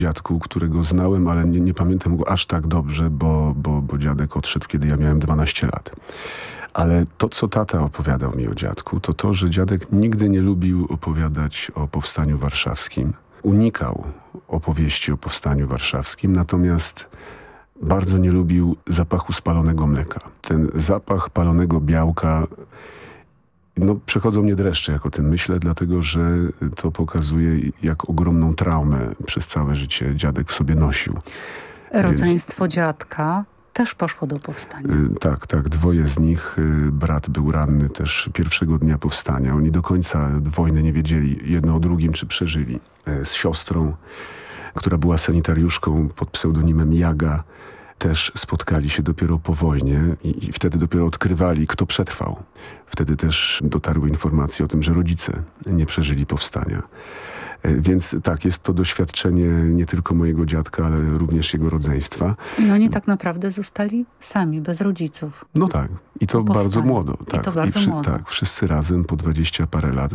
dziadku, którego znałem, ale nie pamiętam go aż tak dobrze, bo dziadek odszedł, kiedy ja miałem 12 lat. Ale to, co tata opowiadał mi o dziadku, to to, że dziadek nigdy nie lubił opowiadać o Powstaniu Warszawskim. Unikał opowieści o Powstaniu Warszawskim, natomiast bardzo nie lubił zapachu spalonego mleka. Ten zapach palonego białka, przechodzą mnie dreszcze, jak o tym myślę, dlatego że to pokazuje, jak ogromną traumę przez całe życie dziadek w sobie nosił. Rodzeństwo dziadka też poszło do powstania. Tak. Dwoje z nich. Brat był ranny też pierwszego dnia powstania. Oni do końca wojny nie wiedzieli jedno o drugim, czy przeżyli. Z siostrą, która była sanitariuszką pod pseudonimem Jaga, też spotkali się dopiero po wojnie i wtedy dopiero odkrywali, kto przetrwał. Wtedy też dotarły informacje o tym, że rodzice nie przeżyli powstania. Więc tak, jest to doświadczenie nie tylko mojego dziadka, ale również jego rodzeństwa. I oni tak naprawdę zostali sami, bez rodziców. No tak. I to bardzo młodo. Tak. I to bardzo młodo. Tak, wszyscy razem po 20 parę lat,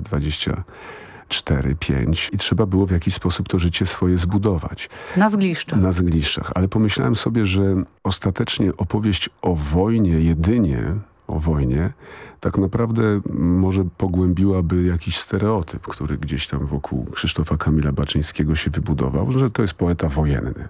24, 5 i trzeba było w jakiś sposób to życie swoje zbudować. Na Zgliszczach. Na Zgliszczach. Ale pomyślałem sobie, że ostatecznie opowieść o wojnie, jedynie o wojnie, tak naprawdę może pogłębiłaby jakiś stereotyp, który gdzieś tam wokół Krzysztofa Kamila Baczyńskiego się wybudował, że to jest poeta wojenny.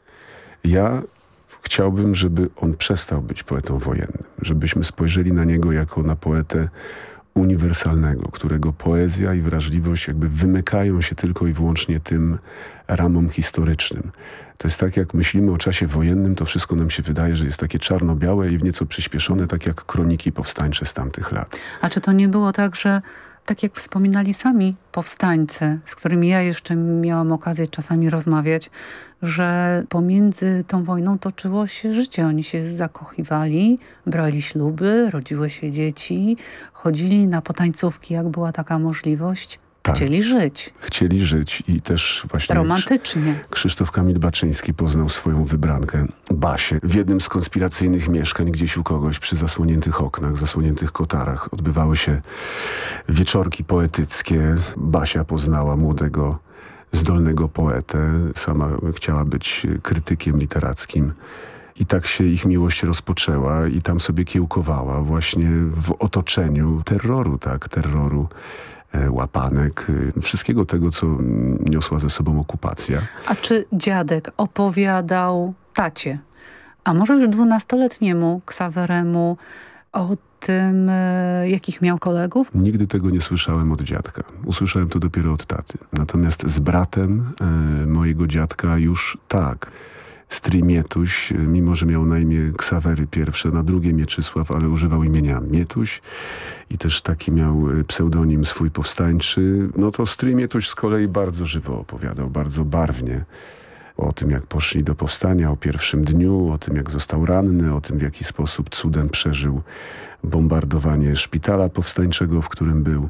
Ja chciałbym, żeby on przestał być poetą wojennym, żebyśmy spojrzeli na niego jako na poetę uniwersalnego, którego poezja i wrażliwość jakby wymykają się tylko i wyłącznie tym ramom historycznym. To jest tak, jak myślimy o czasie wojennym, to wszystko nam się wydaje, że jest takie czarno-białe i w nieco przyspieszone, tak jak kroniki powstańcze z tamtych lat. A czy to nie było tak, że tak jak wspominali sami powstańcy, z którymi ja jeszcze miałam okazję czasami rozmawiać, że pomiędzy tą wojną toczyło się życie. Oni się zakochiwali, brali śluby, rodziły się dzieci, chodzili na potańcówki, jak była taka możliwość. Tak. Chcieli żyć i też właśnie romantycznie. Krzysztof Kamil Baczyński poznał swoją wybrankę Basię w jednym z konspiracyjnych mieszkań gdzieś u kogoś przy zasłoniętych oknach, zasłoniętych kotarach. Odbywały się wieczorki poetyckie. Basia poznała młodego, zdolnego poetę. Sama chciała być krytykiem literackim. I tak się ich miłość rozpoczęła i tam sobie kiełkowała właśnie w otoczeniu terroru, łapanek, wszystkiego tego, co niosła ze sobą okupacja. A czy dziadek opowiadał tacie, a może już 12-letniemu Ksaweremu o tym, jakich miał kolegów? Nigdy tego nie słyszałem od dziadka. Usłyszałem to dopiero od taty. Natomiast z bratem mojego dziadka już tak. Stryj Mietuś, mimo że miał na imię Ksawery pierwsze, na drugie Mieczysław, ale używał imienia Mietuś i też taki miał pseudonim swój powstańczy. No to stryj Mietuś z kolei bardzo żywo opowiadał, bardzo barwnie o tym, jak poszli do powstania, o pierwszym dniu, o tym, jak został ranny, o tym, w jaki sposób cudem przeżył bombardowanie szpitala powstańczego, w którym był.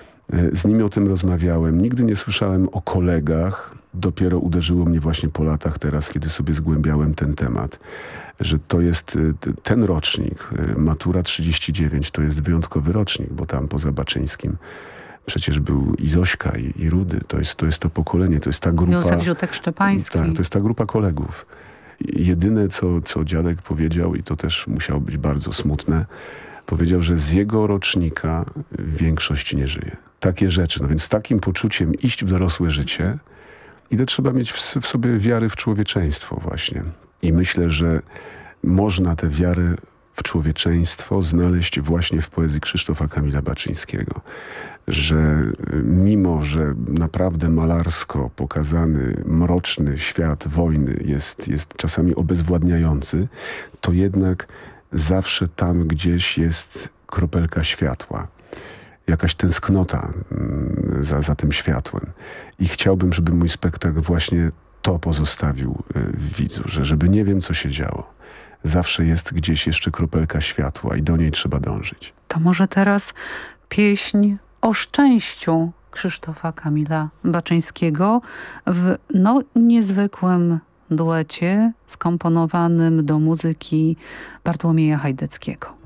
Z nimi o tym rozmawiałem. Nigdy nie słyszałem o kolegach. Dopiero uderzyło mnie właśnie po latach teraz, kiedy sobie zgłębiałem ten temat, że to jest ten rocznik, matura 39, to jest wyjątkowy rocznik, bo tam poza Baczyńskim przecież był i Zośka, i Rudy. To jest to pokolenie, to jest ta grupa... Józef Ziutek-Szczepański. Tak, to jest ta grupa kolegów. Jedyne, co dziadek powiedział, i to też musiało być bardzo smutne, powiedział, że z jego rocznika większość nie żyje. Takie rzeczy. No więc z takim poczuciem iść w dorosłe życie, ile trzeba mieć w sobie wiary w człowieczeństwo właśnie. I myślę, że można tę wiarę w człowieczeństwo znaleźć właśnie w poezji Krzysztofa Kamila Baczyńskiego. Że mimo, że naprawdę malarsko pokazany mroczny świat wojny jest czasami obezwładniający, to jednak zawsze tam gdzieś jest kropelka światła. Jakaś tęsknota za tym światłem. I chciałbym, żeby mój spektakl właśnie to pozostawił w widzu, że żeby nie wiem, co się działo. Zawsze jest gdzieś jeszcze kropelka światła i do niej trzeba dążyć. To może teraz pieśń o szczęściu Krzysztofa Kamila Baczyńskiego w niezwykłym duecie skomponowanym do muzyki Bartłomieja Hajdeckiego.